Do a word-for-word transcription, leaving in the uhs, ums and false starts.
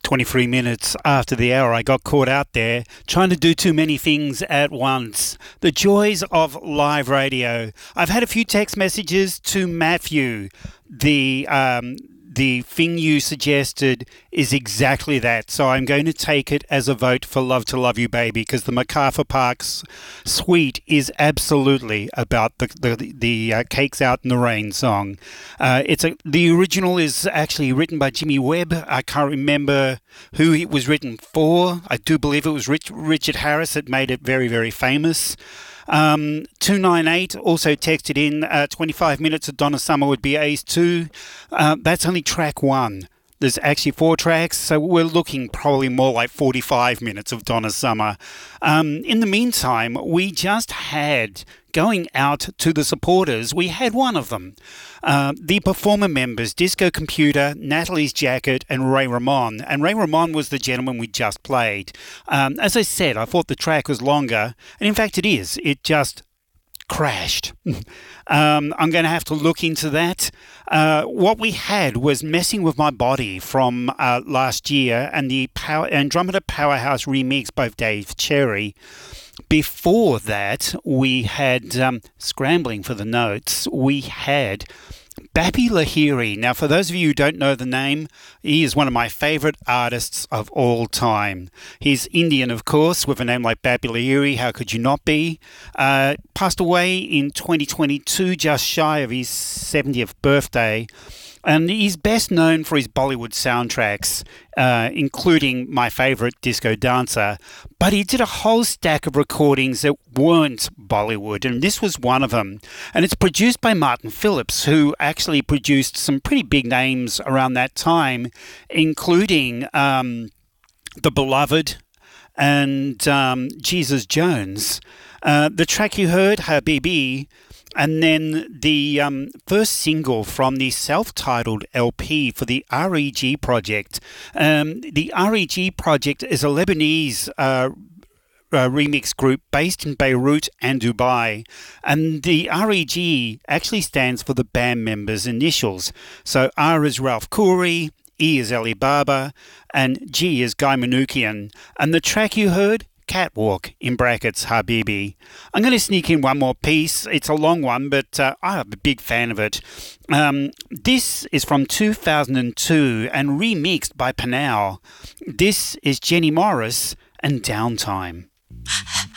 twenty-three minutes after the hour. I got caught out there trying to do too many things at once. The joys of live radio. I've had a few text messages to Matthew. The um, the thing you suggested is exactly that. So I'm going to take it as a vote for Love to Love You Baby, because the MacArthur Parks suite is absolutely about the the, the uh, Cakes Out in the Rain song. Uh, it's a the original is actually written by Jimmy Webb. I can't remember who it was written for. I do believe it was Rich, Richard Harris that made it very, very famous. Um, two nine eight also texted in uh, twenty-five minutes of Donna Summer would be Ace two. Uh, that's only track one. There's actually four tracks, so we're looking probably more like forty-five minutes of Donna Summer. Um, in the meantime, we just had, going out to the supporters, we had one of them. Uh, the performer members, Disco Computer, Natalie's Jacket, and Ray Ramon. And Ray Ramon was the gentleman we just played. Um, as I said, I thought the track was longer, and in fact it is. It just crashed. um, I'm going to have to look into that. Uh, what we had was Messing With My Body from uh, last year, and the Power- Andromeda Powerhouse remix by Dave Cherry. Before that, we had, um, scrambling for the notes, we had Bappi Lahiri. Now, for those of you who don't know the name, he is one of my favourite artists of all time. He's Indian, of course, with a name like Bappi Lahiri. How could you not be? Uh, passed away in twenty twenty-two, just shy of his seventieth birthday. And he's best known for his Bollywood soundtracks, uh, including my favourite, Disco Dancer. But he did a whole stack of recordings that weren't Bollywood, and this was one of them. And it's produced by Martin Phillips, who actually produced some pretty big names around that time, including um, The Beloved and um, Jesus Jones. Uh, the track you heard, Habibi, and then the um, first single from the self-titled L P for the R E G project. Um, the R E G project is a Lebanese uh, uh, remix group based in Beirut and Dubai. And the R E G actually stands for the band members' initials. So R is Ralph Khoury, E is Ali Baba, and G is Guy Manoukian. And the track you heard, Catwalk, in brackets, Habibi. I'm going to sneak in one more piece. It's a long one, but uh, I'm a big fan of it. Um, this is from two thousand two and remixed by Panau. This is Jenny Morris and Downtime.